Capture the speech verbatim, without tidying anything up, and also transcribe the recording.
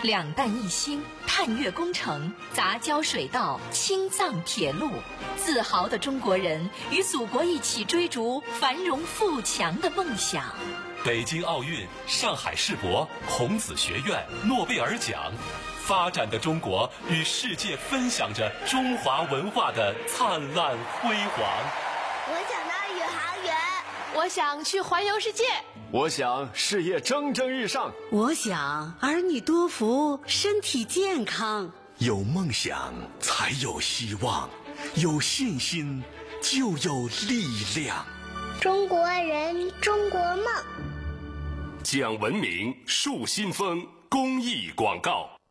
两弹一星、探月工程、杂交水稻、青藏铁路，自豪的中国人与祖国一起追逐繁荣富强的梦想。 北京奥运、上海世博、孔子学院、诺贝尔奖，发展的中国与世界分享着中华文化的灿烂辉煌。 我想当宇航员， 我想去环游世界， 我想事业蒸蒸日上， 我想儿女多福，身体健康。 有梦想才有希望，有信心就有力量。 中国人，中国梦。 讲文明，树新风公益广告。